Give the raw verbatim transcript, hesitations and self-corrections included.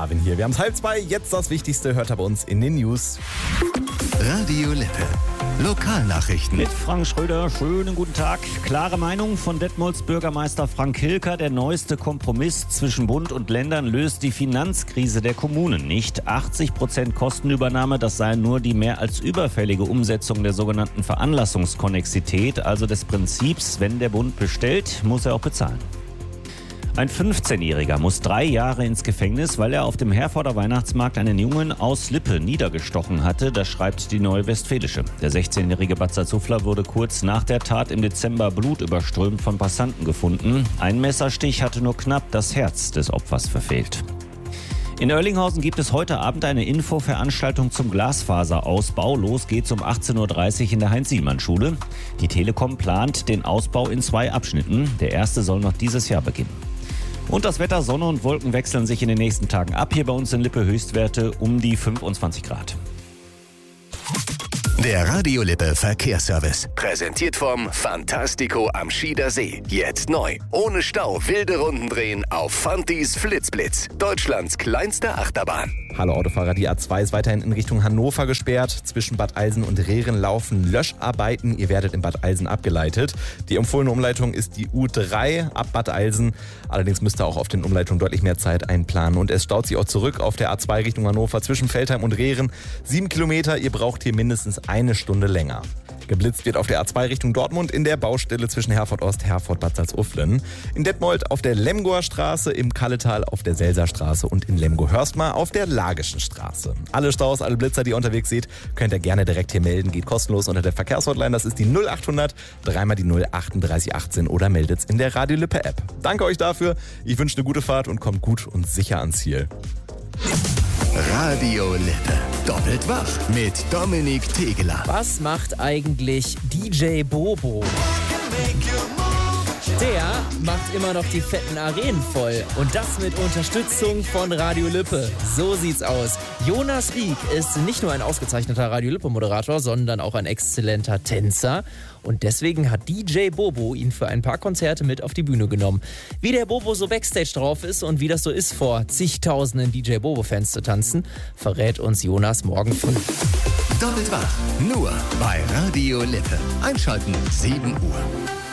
Marvin hier. Wir haben es halb zwei, jetzt das Wichtigste, hört er bei uns in den News. Radio Lippe. Lokalnachrichten. Mit Frank Schröder, schönen guten Tag. Klare Meinung von Detmolds Bürgermeister Frank Hilker. Der neueste Kompromiss zwischen Bund und Ländern löst die Finanzkrise der Kommunen nicht. achtzig Prozent Kostenübernahme, das sei nur die mehr als überfällige Umsetzung der sogenannten Veranlassungskonnexität, also des Prinzips, wenn der Bund bestellt, muss er auch bezahlen. Ein fünfzehnjähriger muss drei Jahre ins Gefängnis, weil er auf dem Herforder Weihnachtsmarkt einen Jungen aus Lippe niedergestochen hatte. Das schreibt die Neue Westfälische. Der sechzehnjährige Batzer Zuffler wurde kurz nach der Tat im Dezember blutüberströmt von Passanten gefunden. Ein Messerstich hatte nur knapp das Herz des Opfers verfehlt. In Oerlinghausen gibt es heute Abend eine Infoveranstaltung zum Glasfaserausbau. Los geht's um achtzehn Uhr dreißig in der Heinz-Sielmann-Schule. Die Telekom plant den Ausbau in zwei Abschnitten. Der erste soll noch dieses Jahr beginnen. Und das Wetter, Sonne und Wolken wechseln sich in den nächsten Tagen ab. Hier bei uns in Lippe Höchstwerte um die fünfundzwanzig Grad. Der Radio Lippe Verkehrsservice. Präsentiert vom Fantastico am Schieder See. Jetzt neu. Ohne Stau wilde Runden drehen auf Fantis Flitzblitz. Deutschlands kleinste Achterbahn. Hallo Autofahrer, die A zwei ist weiterhin in Richtung Hannover gesperrt. Zwischen Bad Eilsen und Rehren laufen Löscharbeiten. Ihr werdet in Bad Eilsen abgeleitet. Die empfohlene Umleitung ist die U drei ab Bad Eilsen. Allerdings müsst ihr auch auf den Umleitungen deutlich mehr Zeit einplanen. Und es staut sich auch zurück auf der A zwei Richtung Hannover zwischen Veltheim und Rehren. Sieben Kilometer, ihr braucht hier mindestens eine Stunde länger. Geblitzt wird auf der A zwei Richtung Dortmund in der Baustelle zwischen Herford Ost, Herford, Bad Salzuflen. In Detmold auf der Lemgoer Straße, im Kalletal auf der Selser Straße und in Lemgo-Hörstmar auf der Lagischen Straße. Alle Staus, alle Blitzer, die ihr unterwegs seht, könnt ihr gerne direkt hier melden. Geht kostenlos unter der Verkehrshotline. Das ist die null achthundert, dreimal die null achtunddreißig achtzehn oder meldet's in der Radio Lippe App. Danke euch dafür. Ich wünsche eine gute Fahrt und kommt gut und sicher ans Ziel. Radio Lippe. Doppelt wach mit Dominik Tegeler. Was macht eigentlich D J Bobo? Der macht immer noch die fetten Arenen voll. Und das mit Unterstützung von Radio Lippe. So sieht's aus. Jonas Rieck ist nicht nur ein ausgezeichneter Radio Lippe-Moderator, sondern auch ein exzellenter Tänzer. Und deswegen hat D J Bobo ihn für ein paar Konzerte mit auf die Bühne genommen. Wie der Bobo so Backstage drauf ist und wie das so ist, vor zigtausenden D J Bobo-Fans zu tanzen, verrät uns Jonas morgen früh. Doppelt wach. Nur bei Radio Lippe. Einschalten sieben Uhr.